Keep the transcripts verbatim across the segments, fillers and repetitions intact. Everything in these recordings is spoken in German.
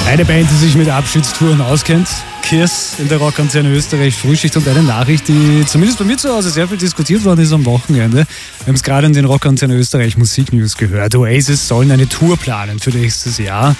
Eine Band, die sich mit Abschiedstouren auskennt. Kiss in der Rockantenne Österreich Frühschicht und eine Nachricht, die zumindest bei mir zu Hause sehr viel diskutiert worden ist am Wochenende. Wir haben es gerade in den Rockantenne Österreich Musiknews gehört. Oasis sollen eine Tour planen für nächstes Jahr.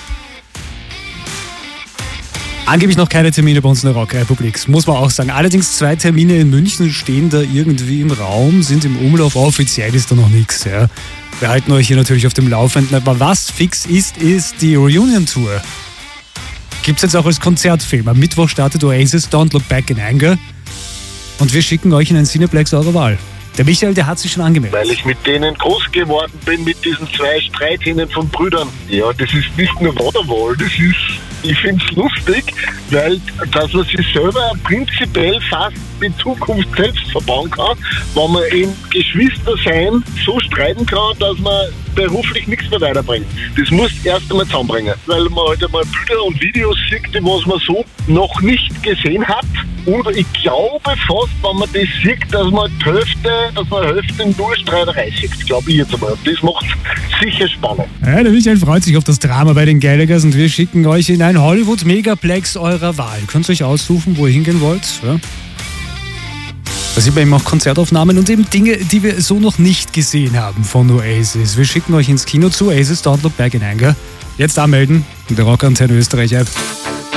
Angeblich noch keine Termine bei uns in der Rockrepublik, muss man auch sagen. Allerdings zwei Termine in München stehen da irgendwie im Raum, sind im Umlauf. Offiziell ist da noch nichts. Ja. Wir halten euch hier natürlich auf dem Laufenden. Aber was fix ist, ist die Reunion-Tour. Gibt es jetzt auch als Konzertfilm. Am Mittwoch startet Oasis Don't Look Back in Anger. Und wir schicken euch in einen Cineplex eurer Wahl. Der Michael, der hat sich schon angemeldet. Weil ich mit denen groß geworden bin, mit diesen zwei Streithähnen von Brüdern. Ja, das ist nicht nur Wonderwall, das ist, ich finde es lustig, weil dass man sich selber prinzipiell fast in Zukunft selbst verbauen kann, wenn man eben Geschwister sein so streiten kann, dass man beruflich nichts mehr weiterbringt. Das muss erst einmal zusammenbringen, weil man halt einmal Bilder und Videos sieht, die was man so noch nicht gesehen hat. Und ich glaube fast, wenn man das sieht, dass man die Hälfte, dass man die Hälfte nur Streiterei sieht, glaube ich jetzt einmal. Das macht sicher spannend. Ja, der Michael freut sich auf das Drama bei den Gallaghers und wir schicken euch in ein Hollywood-Megaplex eurer Wahl. Ihr könnt euch aussuchen, wo ihr hingehen wollt. Ja? Da sieht man eben auch Konzertaufnahmen und eben Dinge, die wir so noch nicht gesehen haben von Oasis. Wir schicken euch ins Kino zu Oasis Don't Look Back in Anger. Jetzt anmelden in der Rockantenne Österreich App.